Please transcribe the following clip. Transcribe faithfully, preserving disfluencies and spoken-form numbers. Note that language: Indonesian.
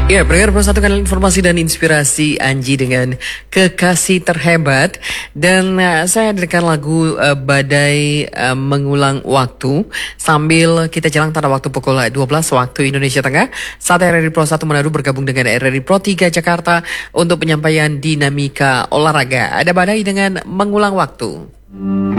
Ya, pendengar persatukan informasi dan inspirasi Anji dengan kekasih terhebat. Dan uh, saya hadirkan lagu uh, Badai uh, Mengulang Waktu sambil kita jalan pada waktu pukul dua belas waktu Indonesia Tengah. Saat R R I Pro satu Manado bergabung dengan R R I Pro tiga Jakarta untuk penyampaian dinamika olahraga. Ada Badai dengan Mengulang Waktu.